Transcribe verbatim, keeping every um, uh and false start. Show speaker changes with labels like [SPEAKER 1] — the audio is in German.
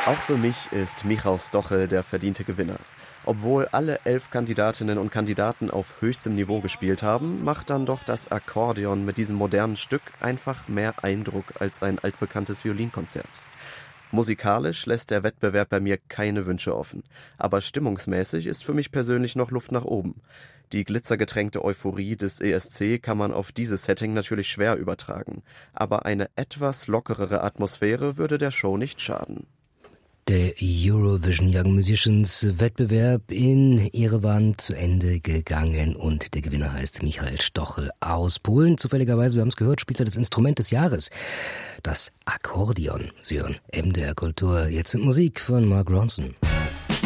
[SPEAKER 1] Auch für mich ist Michał Stochel der verdiente Gewinner. Obwohl alle elf Kandidatinnen und Kandidaten auf höchstem Niveau gespielt haben, macht dann doch das Akkordeon mit diesem modernen Stück einfach mehr Eindruck als ein altbekanntes Violinkonzert. Musikalisch lässt der Wettbewerb bei mir keine Wünsche offen, aber stimmungsmäßig ist für mich persönlich noch Luft nach oben. Die glitzergetränkte Euphorie des E S C kann man auf dieses Setting natürlich schwer übertragen, aber eine etwas lockerere Atmosphäre würde der Show nicht schaden.
[SPEAKER 2] Der Eurovision Young Musicians Wettbewerb in Jerewan zu Ende gegangen und der Gewinner heißt Michał Stochel aus Polen. Zufälligerweise, wir haben es gehört, spielt er das Instrument des Jahres, das Akkordeon. Sie hören M D R Kultur, jetzt mit Musik von Mark Ronson.